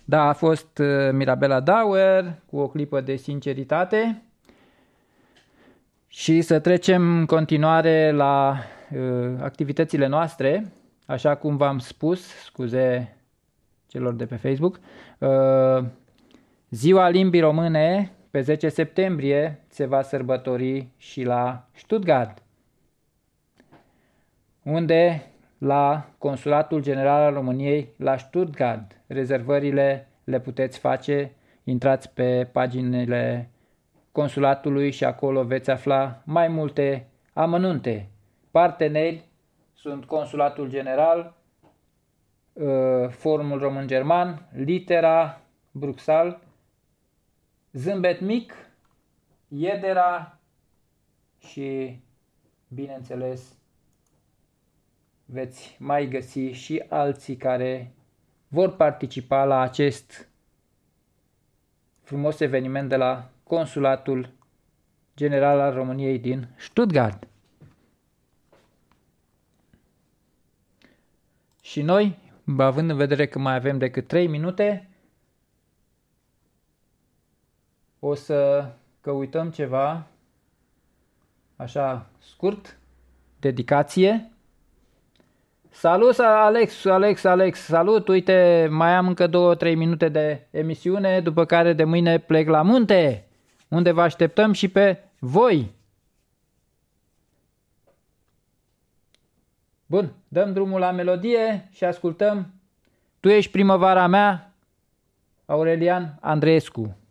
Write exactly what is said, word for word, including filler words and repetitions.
Da, a fost uh, Mirabela Dauer cu o clipă de sinceritate. Și să trecem în continuare la uh, activitățile noastre. Așa cum v-am spus, scuze celor de pe Facebook, uh, Ziua Limbii Române pe zece septembrie se va sărbători și la Stuttgart, unde la Consulatul General al României la Stuttgart rezervările le puteți face. Intrați pe paginile consulatului și acolo veți afla mai multe amănunte. Parteneri sunt Consulatul General, Forumul Român-German, Litera, Bruxelles, Zâmbet Mic, Iedera și, bineînțeles, veți mai găsi și alții care vor participa la acest frumos eveniment de la Consulatul General al României din Stuttgart. Și noi, având în vedere că mai avem decât trei minute, o să căutăm ceva așa scurt, dedicație. Salut, Alex, Alex, Alex, salut, uite, mai am încă două trei minute de emisiune, după care de mâine plec la munte, unde vă așteptăm și pe voi. Bun, dăm drumul la melodie și ascultăm Tu ești primăvara mea, Aurelian Andreescu.